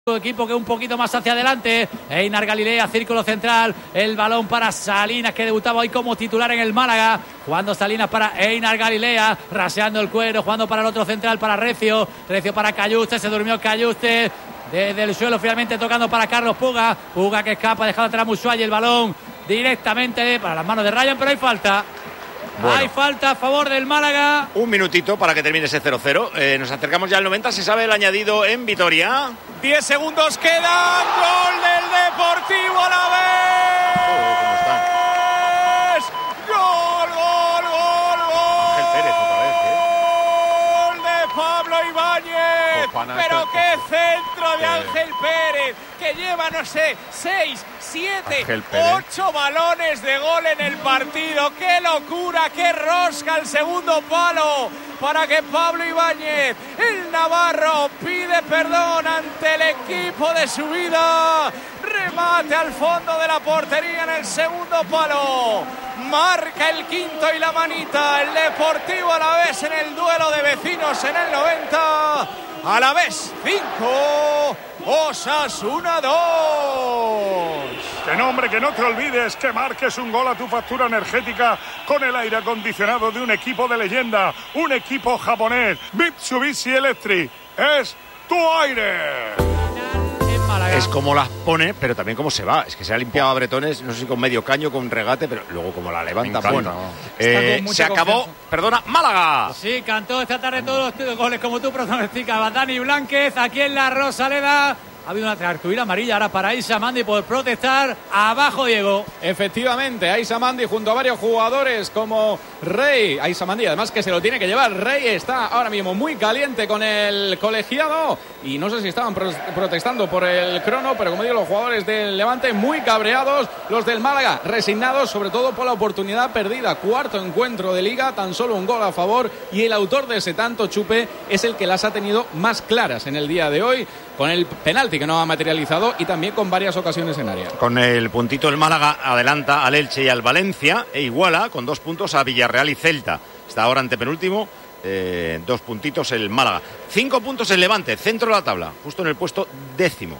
Equipo que un poquito más hacia adelante. Einar Galilea, círculo central. El balón para Salinas, que debutaba hoy como titular en el Málaga. Jugando Salinas para Einar Galilea, raseando el cuero, jugando para el otro central, para Recio. Recio para Cayuste, se durmió Cayuste. Desde el suelo finalmente tocando para Carlos Puga. Puga que escapa, dejando atrás a Musuay, el balón directamente para las manos de Ryan, pero hay falta. Bueno. Hay falta a favor del Málaga. Un minutito para que termine ese 0-0. Nos acercamos ya al 90. ¿Se sabe el añadido en Vitoria? 10 segundos quedan. Gol del Deportivo Alavés. ¿Cómo están? Gol, gol, gol, gol. Ángel Pérez otra vez, Gol de Pablo Ibáñez. Pero qué centro de Ángel Pérez, que lleva, no sé, 6, 7, 8 balones de gol en el partido. ¡Qué locura! ¡Qué rosca el segundo palo! Para que Pablo Ibáñez, el navarro, pide perdón ante el equipo de su vida. Remate al fondo de la portería en el segundo palo. Marca el quinto y la manita. El Deportivo Alavés en el duelo de vecinos en el 90. Alavés 5, Osasuna 2. Que no, hombre, que no te olvides que marques un gol a tu factura energética con el aire acondicionado de un equipo de leyenda, un equipo japonés. Mitsubishi Electric es tu aire. Es como las pone, pero también como se va. Es que se ha limpiado a Bretones, no sé si con medio caño, con regate, pero luego como la levanta. Bueno, se acabó, perdona, Málaga. Sí, cantó esta tarde todos los goles como tú pronosticabas, Dani Blánquez, aquí en la Rosaleda. Ha habido una cartulina amarilla ahora para Aissa Mandi por protestar. Abajo, Diego. Efectivamente, Aissa Mandi junto a varios jugadores como Rey. Aissa Mandi, además que se lo tiene que llevar. Rey está ahora mismo muy caliente con el colegiado. Y no sé si estaban protestando por el crono, pero como digo, los jugadores del Levante muy cabreados. Los del Málaga resignados, sobre todo por la oportunidad perdida. Cuarto encuentro de Liga, tan solo un gol a favor. Y el autor de ese tanto, Chupe, es el que las ha tenido más claras en el día de hoy. Con el penalti que no ha materializado y también con varias ocasiones en área. Con el puntito el Málaga adelanta al Elche y al Valencia e iguala con 2 puntos a Villarreal y Celta. Está ahora antepenúltimo, 2 puntitos el Málaga. 5 puntos el Levante, centro de la tabla, justo en el puesto 10º.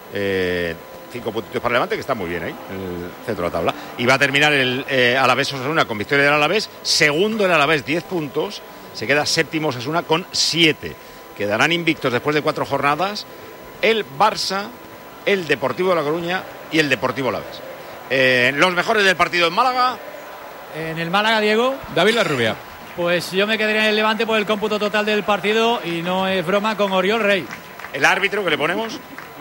5 puntitos para el Levante, que está muy bien ahí, en el centro de la tabla. Y va a terminar el Alavés Osasuna con victoria del Alavés. Segundo el Alavés, 10 puntos. Se queda séptimo Osasuna con 7. Quedarán invictos después de 4 jornadas el Barça, el Deportivo de La Coruña y el Deportivo Alavés. Los mejores del partido en Málaga. En el Málaga, Diego. David Larrubia. Pues yo me quedaría en el Levante por el cómputo total del partido y no es broma con Oriol Rey. El árbitro que le ponemos.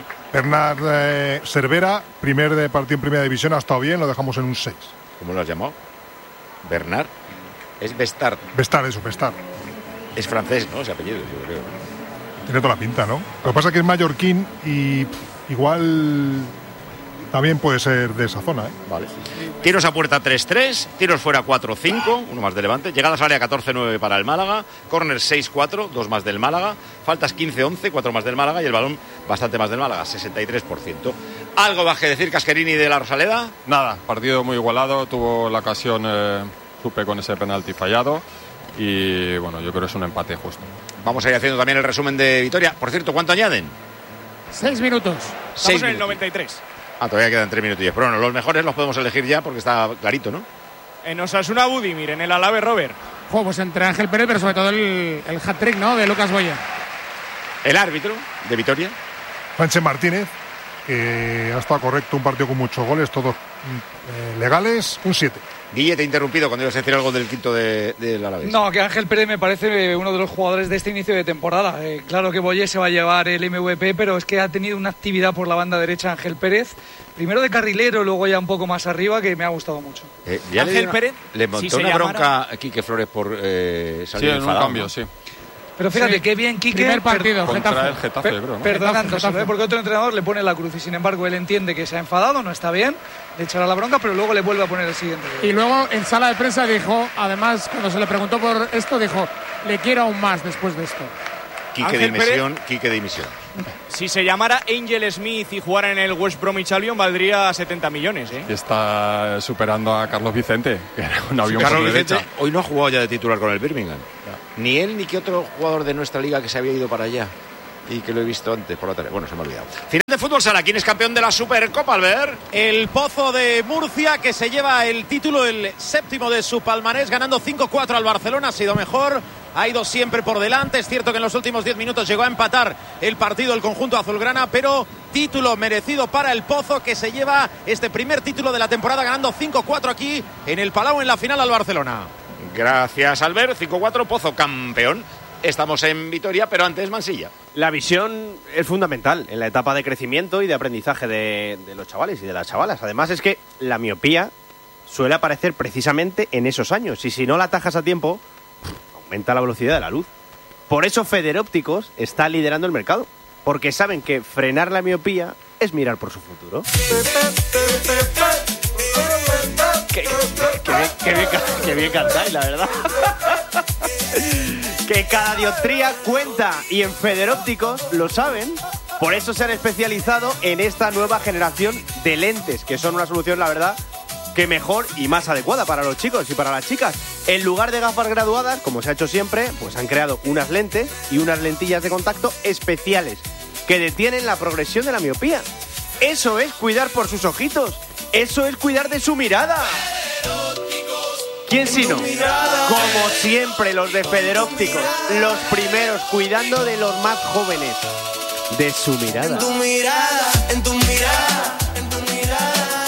Bernard Cervera, primer partido en primera división, ha estado bien, lo dejamos en un 6. ¿Cómo lo has llamado? Bernard. Es Bestard. Bestard, eso, Bestard. Es francés, ¿no? Ese apellido, yo creo. Tiene toda la pinta, ¿no? Lo que pasa es que es mallorquín y igual también puede ser de esa zona, ¿eh? Vale. Tiros a puerta 3-3, tiros fuera 4-5, uno más de Levante, llegadas al área 14-9 para el Málaga, córner 6-4, 2 más del Málaga, faltas 15-11, 4 más del Málaga y el balón bastante más del Málaga, 63%. ¿Algo más que decir Casquerini de la Rosaleda? Nada, partido muy igualado, tuvo la ocasión Chupe con ese penalti fallado y bueno, yo creo que es un empate justo. Vamos a ir haciendo también el resumen de Vitoria. Por cierto, ¿cuánto añaden? 6 minutos. Estamos en el 93. Todavía quedan 3 minutillos. Pero bueno, los mejores los podemos elegir ya porque está clarito, ¿no? En Osasuna, Budimir, en el Alavés, Robert. Pues entre Ángel Pérez, pero sobre todo el hat-trick, ¿no?, de Lucas Boya. El árbitro de Vitoria. Sánchez Martínez, que ha estado correcto, un partido con muchos goles, todos legales, un 7. Guille, te he interrumpido cuando ibas a decir algo del quinto del Alavés. No, que Ángel Pérez me parece uno de los jugadores de este inicio de temporada. Claro que Boyé se va a llevar el MVP, pero es que ha tenido una actividad por la banda derecha Ángel Pérez, primero de carrilero, luego ya un poco más arriba, que me ha gustado mucho. Ángel Pérez le montó una bronca a Quique Flores por salir sí, en enfadado, un cambio, ¿no? sí. Pero fíjate, qué bien Quique. Primer partido, contra el Getafe, creo, ¿no? Perdonándose, porque otro entrenador le pone la cruz y sin embargo él entiende que se ha enfadado, no está bien, le echará la bronca, pero luego le vuelve a poner el siguiente. Y luego en sala de prensa dijo, además cuando se le preguntó por esto, dijo, le quiero aún más después de esto. Quique de dimisión. Si se llamara Angel Smith y jugara en el West Bromwich Albion, valdría 70 millones, ¿eh? Y está superando a Carlos Vicente, que era un avión Carlos por Vicente derecha. hoy no ha jugado ya de titular con el Birmingham. Ni él ni que otro jugador de nuestra liga que se había ido para allá. y que lo he visto antes por la tele. Bueno, se me ha olvidado. Final de fútbol sala. ¿Quién es campeón de la Supercopa, Albert? El Pozo de Murcia, que se lleva el título, el 7º de su palmarés, ganando 5-4 al Barcelona. Ha sido mejor, ha ido siempre por delante. Es cierto que en los últimos 10 minutos llegó a empatar el partido el conjunto azulgrana, pero título merecido para el Pozo, que se lleva este primer título de la temporada, ganando 5-4 aquí en el Palau en la final al Barcelona. Gracias, Albert. 5-4, Pozo campeón. Estamos en Vitoria, pero antes Mansilla. La visión es fundamental en la etapa de crecimiento y de aprendizaje de los chavales y de las chavalas. Además es que la miopía suele aparecer precisamente en esos años y si no la atajas a tiempo, aumenta la velocidad de la luz. Por eso Federópticos está liderando el mercado, porque saben que frenar la miopía es mirar por su futuro. Qué bien cantáis, la verdad. Que cada dioptría cuenta y en Federópticos lo saben. Por eso se han especializado en esta nueva generación de lentes, que son una solución, la verdad, que mejor y más adecuada para los chicos y para las chicas. En lugar de gafas graduadas, como se ha hecho siempre, pues han creado unas lentes y unas lentillas de contacto especiales que detienen la progresión de la miopía. Eso es cuidar por sus ojitos. Eso es cuidar de su mirada. ¿Quién sino? Como siempre, los de Federópticos, los primeros, cuidando de los más jóvenes, de su mirada. En tu mirada, en tu mirada, en tu mirada.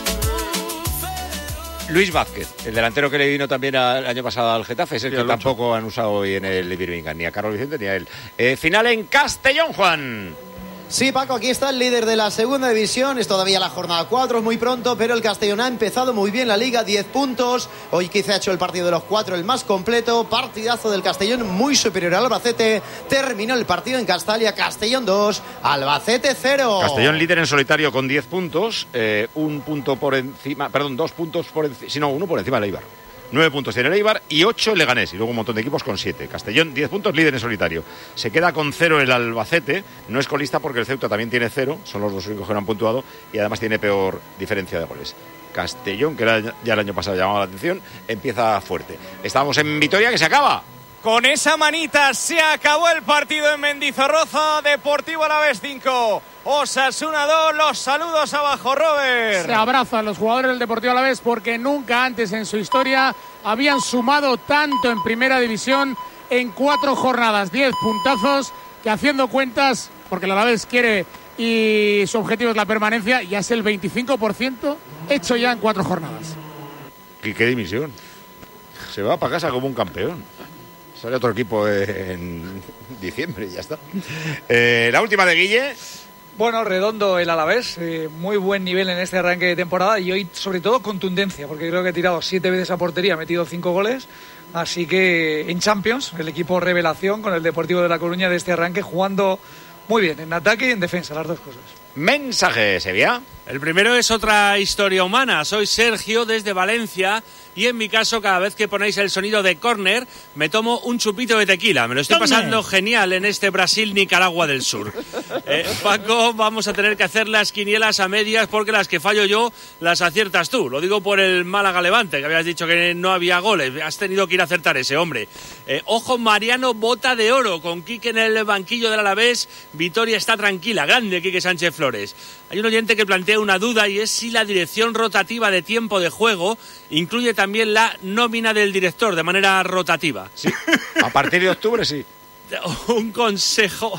Luis Vázquez, el delantero que le vino también el año pasado al Getafe, es el que tampoco han usado hoy en el Birmingham, ni a Carlos Vicente ni a él. Final en Castellón, Juan. Sí, Paco, aquí está el líder de la segunda división. Es todavía la jornada 4, es muy pronto, pero el Castellón ha empezado muy bien la Liga, 10 puntos. Hoy quizá ha hecho el partido de los 4 el más completo. Partidazo del Castellón, muy superior al Albacete. Terminó el partido en Castalia, Castellón 2, Albacete 0. Castellón líder en solitario con 10 puntos, un punto por encima, perdón, 2 puntos por encima, sino uno por encima del Eibar. 9 puntos tiene el Eibar y 8 el Leganés, y luego un montón de equipos con 7. Castellón, 10 puntos, líder en solitario. Se queda con 0 el Albacete, no es colista porque el Ceuta también tiene 0, son los dos únicos que no han puntuado, y además tiene peor diferencia de goles. Castellón, que ya el año pasado llamaba la atención, empieza fuerte. Estamos en Vitoria, que se acaba. Con esa manita se acabó el partido en Mendizorroza. Deportivo Alavés 5, Osasuna 2. Los saludos abajo, Robert. Se abrazan los jugadores del Deportivo Alavés porque nunca antes en su historia habían sumado tanto en primera división en 4 jornadas. 10 puntazos que, haciendo cuentas, porque el Alavés quiere y su objetivo es la permanencia, ya es el 25% hecho ya en 4 jornadas. ¿Y qué dimisión? Se va para casa como un campeón. Sale otro equipo en diciembre y ya está. La última de Guille. Bueno, redondo el Alavés, muy buen nivel en este arranque de temporada y hoy sobre todo contundencia, porque creo que ha tirado 7 veces a portería, ha metido 5 goles, así que en Champions, el equipo revelación con el Deportivo de La Coruña de este arranque, jugando muy bien, en ataque y en defensa, las dos cosas. Mensaje, Sevilla. El primero es otra historia humana. Soy Sergio desde Valencia y en mi caso cada vez que ponéis el sonido de córner me tomo un chupito de tequila. Me lo estoy pasando genial en este Brasil-Nicaragua del Sur. Paco, vamos a tener que hacer las quinielas a medias porque las que fallo yo las aciertas tú. Lo digo por el Málaga-Levante, que habías dicho que no había goles. Has tenido que ir a acertar ese, hombre. Ojo, Mariano, bota de oro. Con Quique en el banquillo del Alavés, Vitoria está tranquila. Grande Quique Sánchez Flores. Hay un oyente que plantea una duda y es si la dirección rotativa de tiempo de juego incluye también la nómina del director de manera rotativa. Sí, a partir de octubre sí. Un consejo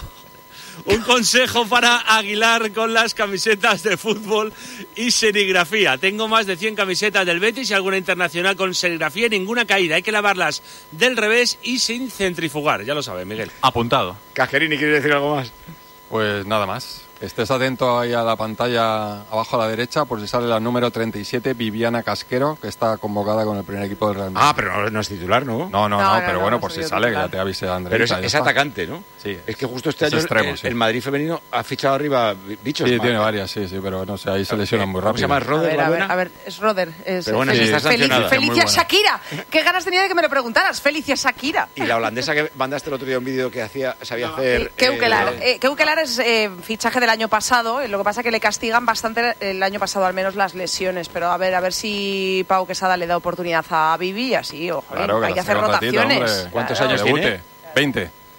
para Aguilar con las camisetas de fútbol y serigrafía. Tengo más de 100 camisetas del Betis y alguna internacional con serigrafía y ninguna caída. Hay que lavarlas del revés y sin centrifugar. Ya lo sabe, Miguel. Apuntado. Casquerini, ¿quiere decir algo más? Pues nada más. Estés atento ahí a la pantalla abajo a la derecha por si sale la número 37, Viviana Casquero, que está convocada con el primer equipo del Real Madrid. Ah, pero no es titular, ¿no? No, pero bueno, por si sale, que ya te avise Andrés. Pero es atacante, ¿no? Sí. Es que justo este año extremo, el Madrid femenino ha fichado arriba bichos. Sí, tiene varias, sí, pero no sé, ahí se lesionan muy rápido. ¿Cómo se llama? ¿Roder? A ver, es Roder. Pero bueno, sí, está sancionada. Felicia Shakira. Qué ganas tenía de que me lo preguntaras. Felicia Shakira. Y la holandesa que mandaste el otro día un vídeo que sabía hacer... Keukelar es fichaje del año pasado. Lo que pasa es que le castigan bastante el año pasado, al menos las lesiones. Pero a ver si Pau Quesada le da oportunidad a Vivi y así, ojo, claro, hay que hacer rotaciones. ¿Cuántos años tiene? 20.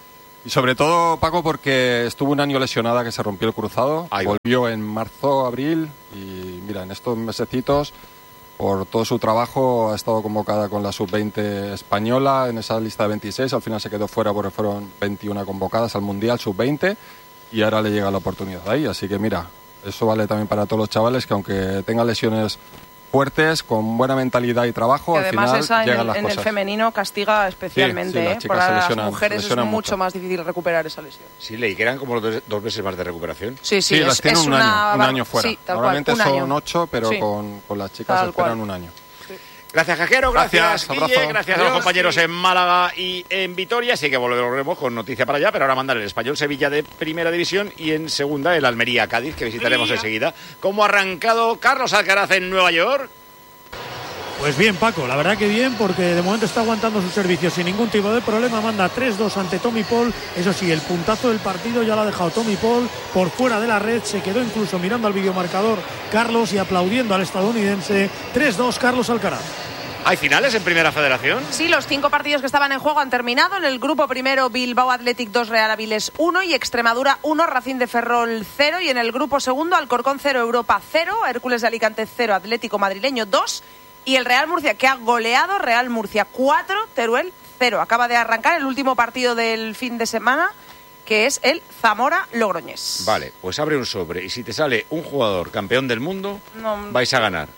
Y sobre todo, Paco, porque estuvo un año lesionada, que se rompió el cruzado, volvió en marzo, abril, y mira, en estos mesecitos, por todo su trabajo, ha estado convocada con la sub-20 española en esa lista de 26, al final se quedó fuera porque fueron 21 convocadas al Mundial sub-20, y ahora le llega la oportunidad ahí, así que mira, eso vale también para todos los chavales que aunque tengan lesiones fuertes, con buena mentalidad y trabajo, que al además final esa llegan las en cosas. el femenino castiga especialmente, sí, para las mujeres es mucho más difícil recuperar esa lesión. Sí, leí que eran como 2 meses más de recuperación. Sí, las tienen un año fuera. Sí, normalmente cual, son 8, pero sí, con las chicas esperan un año. Gracias, Jaquero, gracias, abrazo. Guille, gracias a los compañeros en Málaga y en Vitoria. Así que volveremos con noticia para allá, pero ahora mandar el Español Sevilla de Primera División y en Segunda el Almería Cádiz, que visitaremos enseguida. ¿Cómo ha arrancado Carlos Alcaraz en Nueva York? Pues bien, Paco, la verdad que bien, porque de momento está aguantando sus servicios sin ningún tipo de problema. Manda 3-2 ante Tommy Paul. Eso sí, el puntazo del partido ya lo ha dejado Tommy Paul por fuera de la red. Se quedó incluso mirando al videomarcador Carlos y aplaudiendo al estadounidense. 3-2 Carlos Alcaraz. ¿Hay finales en Primera Federación? Sí, los 5 partidos que estaban en juego han terminado. En el grupo primero, Bilbao Athletic 2, Real Avilés 1 y Extremadura 1, Racing de Ferrol 0. Y en el grupo segundo, Alcorcón 0, Europa 0, Hércules de Alicante 0, Atlético Madrileño 2. Y el Real Murcia, que ha goleado, Real Murcia 4, Teruel 0. Acaba de arrancar el último partido del fin de semana, que es el Zamora-Logroñés. Vale, pues abre un sobre y si te sale un jugador campeón del mundo, vais a ganar.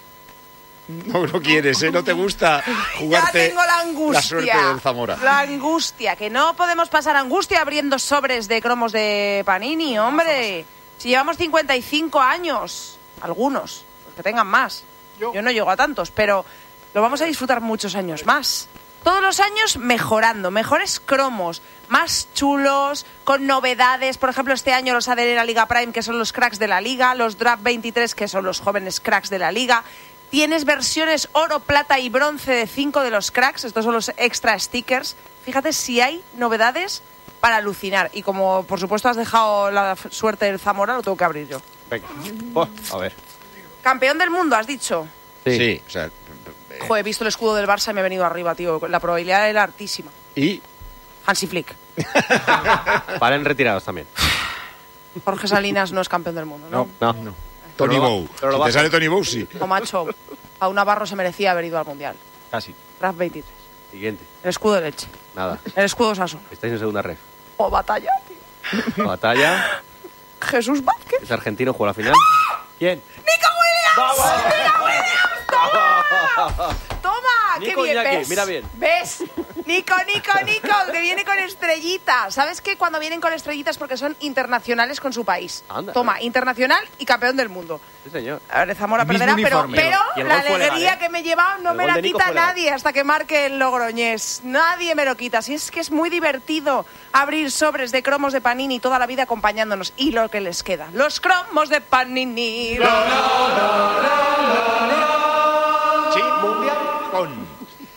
No quieres, ¿eh? No te gusta jugarte. Ya tengo la angustia. La suerte del Zamora. La angustia, que no podemos pasar angustia abriendo sobres de cromos de Panini, hombre. Si llevamos 55 años, algunos, los que tengan más. Yo no llego a tantos, pero lo vamos a disfrutar muchos años más. Todos los años mejorando, mejores cromos, más chulos, con novedades. Por ejemplo, este año los ADN de la Liga Prime, que son los cracks de la Liga, los Draft 23, que son los jóvenes cracks de la Liga. Tienes versiones oro, plata y bronce de 5 de los cracks. Estos son los extra stickers. Fíjate si hay novedades para alucinar. Y como, por supuesto, has dejado la suerte del Zamora, lo tengo que abrir yo. Venga, a ver. Campeón del mundo, has dicho. Sí, o sea... Joder, he visto el escudo del Barça y me he venido arriba, tío. La probabilidad era altísima. ¿Y? Hansi Flick. Valen retirados también. Jorge Salinas no es campeón del mundo, ¿no? No. Tony Bow. Si te sale Tony Bow, sí. O macho, Pau Navarro se merecía haber ido al Mundial. Casi. Draft 23. Siguiente. El escudo de leche. Nada. El escudo Saso. Estáis en segunda ref. O batalla, tío. Batalla. Jesús Vázquez. ¿Es argentino? ¿Juega la final? ¿Quién? ¡Nico Williams! ¡Vamos! ¡Nico Williams! ¡Toma! ¡Toma! Nico ¡Qué bien! Iñaki, ¿Ves? mira bien. ¿Ves? Nico, que viene con estrellita. ¿Sabes qué? Cuando vienen con estrellitas porque son internacionales con su país. Anda. Toma, internacional y campeón del mundo. Sí, señor. A ver, Zamora perderá, pero la alegría legal, que me he llevado no me la quita legal. nadie hasta que marque el Logroñés. Nadie me lo quita. Si es que es muy divertido abrir sobres de cromos de Panini toda la vida acompañándonos. Y lo que les queda. Los cromos de Panini. Sí, Mundial con...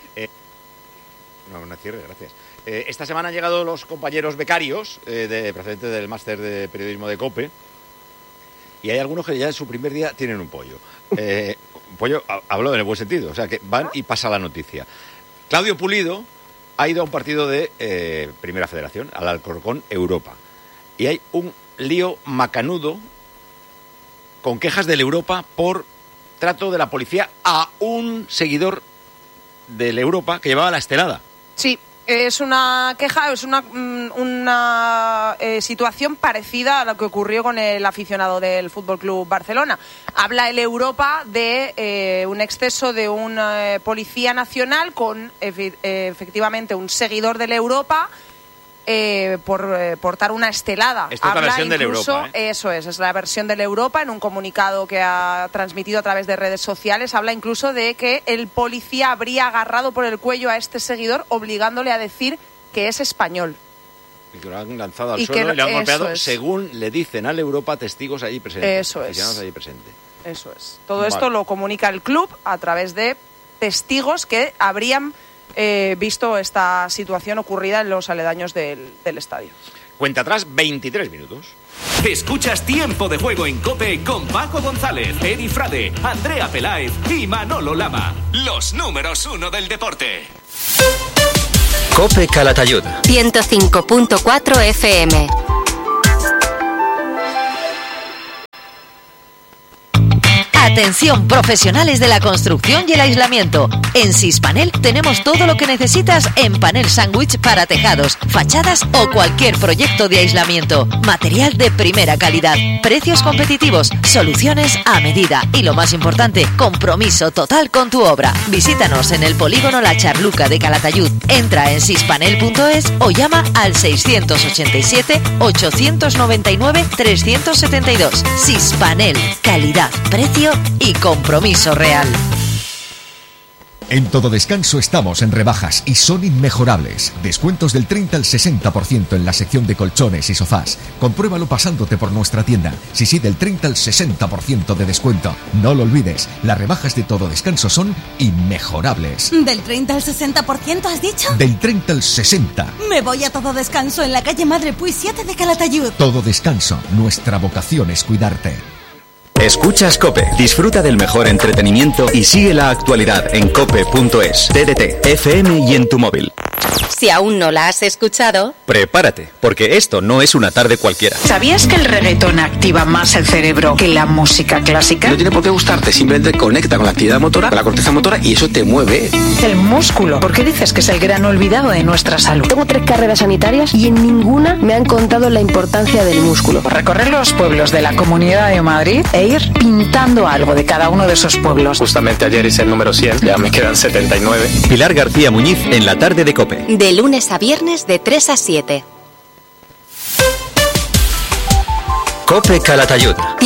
No cierre, gracias. Esta semana han llegado los compañeros becarios procedentes del máster de periodismo de COPE y hay algunos que ya en su primer día tienen un pollo. Un pollo, hablo en el buen sentido, o sea, que van y pasa la noticia. Claudio Pulido ha ido a un partido de Primera Federación, al Alcorcón Europa, y hay un lío macanudo con quejas del Europa por trato de la policía a un seguidor del Europa que llevaba la estelada. Sí, es una queja, es una situación parecida a lo que ocurrió con el aficionado del Fútbol Club Barcelona. Habla el Europa de un exceso de un policía nacional con efectivamente un seguidor del Europa por portar una estelada. Esta es la versión del Europa, Eso es la versión del Europa. En un comunicado que ha transmitido a través de redes sociales habla incluso de que el policía habría agarrado por el cuello a este seguidor obligándole a decir que es español. Y que lo han lanzado al suelo y le han golpeado, según le dicen al Europa testigos allí presentes. Eso es. Allí presentes. Eso es. Todo esto lo comunica el club a través de testigos que habrían visto esta situación ocurrida en los aledaños del estadio. Cuenta atrás, 23 minutos. Escuchas Tiempo de Juego en COPE con Paco González, Edi Frade, Andrea Peláez y Manolo Lama. Los números 1 del deporte. COPE Calatayud. 105.4 FM. Atención, profesionales de la construcción y el aislamiento. En Sispanel tenemos todo lo que necesitas en panel sándwich para tejados, fachadas o cualquier proyecto de aislamiento. Material de primera calidad, precios competitivos, soluciones a medida y, lo más importante, compromiso total con tu obra. Visítanos en el polígono La Charluca de Calatayud. Entra en sispanel.es o llama al 687 899 372. Sispanel, calidad, precio y compromiso real. En Todo Descanso estamos en rebajas y son inmejorables. Descuentos del 30 al 60% en la sección de colchones y sofás. Compruébalo pasándote por nuestra tienda. Sí, del 30 al 60% de descuento. No lo olvides, las rebajas de Todo Descanso son inmejorables. ¿Del 30 al 60% has dicho? Del 30 al 60%. Me voy a Todo Descanso en la calle Madre Puy 7 de Calatayud. Todo Descanso, nuestra vocación es cuidarte. Escuchas COPE. Disfruta del mejor entretenimiento y sigue la actualidad en cope.es, TDT, FM y en tu móvil. Si aún no la has escuchado, prepárate, porque esto no es una tarde cualquiera. ¿Sabías que el reggaetón activa más el cerebro que la música clásica? No tiene por qué gustarte, simplemente conecta con la actividad motora, con la corteza motora y eso te mueve. El músculo. ¿Por qué dices que es el gran olvidado de nuestra salud? Tengo 3 carreras sanitarias y en ninguna me han contado la importancia del músculo. Recorrer los pueblos de la Comunidad de Madrid e ir pintando algo de cada uno de esos pueblos. Justamente ayer hice el número 100, ya me quedan 79. Pilar García Muñiz en la tarde de COPE. De lunes a viernes de 3 a 7. COPE Calatayud.